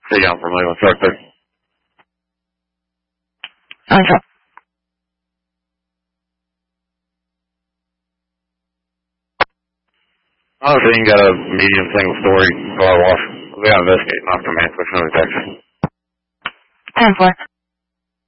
See you on from Leland Truck there. Okay. Oh, so you got a medium single story car wash. We got to investigate, knock the man, push another Texas. 10-4.